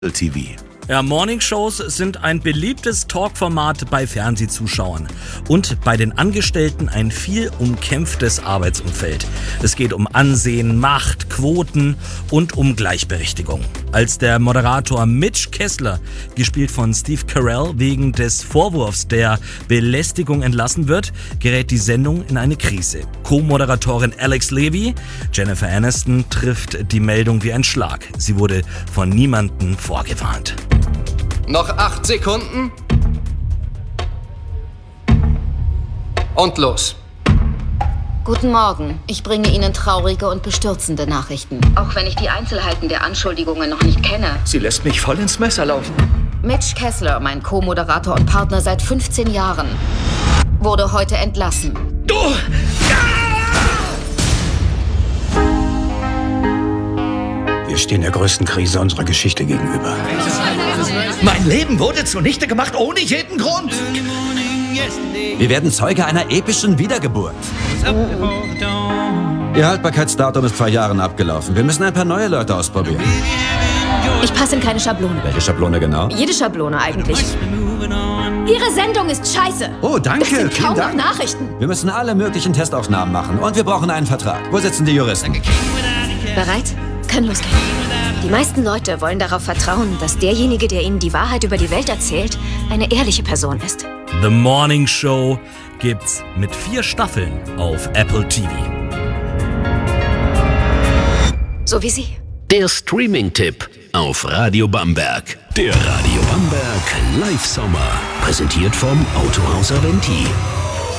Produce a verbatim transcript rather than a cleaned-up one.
T V. Ja, Morningshows sind ein beliebtes Talkformat bei Fernsehzuschauern und bei den Angestellten ein viel umkämpftes Arbeitsumfeld. Es geht um Ansehen, Macht, Quoten und um Gleichberechtigung. Als der Moderator Mitch Kessler, gespielt von Steve Carell, wegen des Vorwurfs der Belästigung entlassen wird, gerät die Sendung in eine Krise. Co-Moderatorin Alex Levy, Jennifer Aniston, trifft die Meldung wie ein Schlag. Sie wurde von niemandem vorgewarnt. Noch acht Sekunden. Und los. Guten Morgen. Ich bringe Ihnen traurige und bestürzende Nachrichten. Auch wenn ich die Einzelheiten der Anschuldigungen noch nicht kenne. Sie lässt mich voll ins Messer laufen. Mitch Kessler, mein Co-Moderator und Partner seit fünfzehn Jahren, wurde heute entlassen. Du! Wir stehen der größten Krise unserer Geschichte gegenüber. Mein Leben wurde zunichte gemacht ohne jeden Grund. Wir werden Zeuge einer epischen Wiedergeburt. Ihr Haltbarkeitsdatum ist vor Jahren abgelaufen. Wir müssen ein paar neue Leute ausprobieren. Ich passe in keine Schablone. Welche Schablone genau? Jede Schablone eigentlich. Ihre Sendung ist scheiße. Oh, danke. Das sind Vielen kaum noch Dank. Nachrichten. Wir müssen alle möglichen Testaufnahmen machen und wir brauchen einen Vertrag. Wo sitzen die Juristen? Bereit? Kann losgehen. Die meisten Leute wollen darauf vertrauen, dass derjenige, der ihnen die Wahrheit über die Welt erzählt, eine ehrliche Person ist. The Morning Show gibt's mit vier Staffeln auf Apple T V. So wie Sie. Der Streaming-Tipp auf Radio Bamberg. Der Radio Bamberg Live-Sommer. Präsentiert vom Autohaus Aventi.